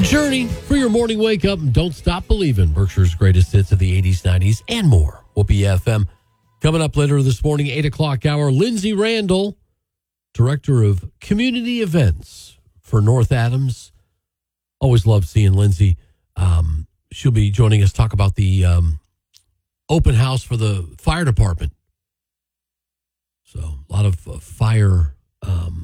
Journey for your morning wake up and don't stop believing. Berkshire's greatest hits of the 80s, 90s, and more. Whoopee FM. Coming up later this morning, 8 o'clock hour, Lindsay Randall, Director of Community Events for North Adams. Always love seeing Lindsay. She'll be joining us to talk about the open house for the fire department. So a lot of fire